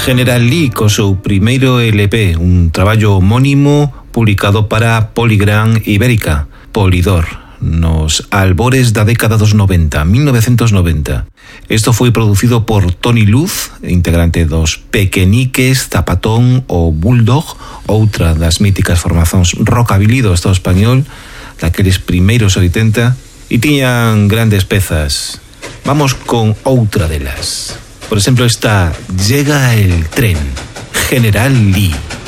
General Lee co seu primeiro LP, un traballo homónimo publicado para Polygram Ibérica, Polydor, nos albores da década dos 90, 1990. Isto foi producido por Tony Luz, integrante dos Pequeniques, Zapatón ou Bulldog, outra das míticas formacións rockabilly do Estado español, daqueles primeiros 80, e tiñan grandes pezas. Vamos con outra delas. Por exemplo, esta Llega el tren, General Lee.